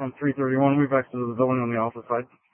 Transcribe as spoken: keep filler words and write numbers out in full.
On three thirty-one, we've exited the building on the opposite side.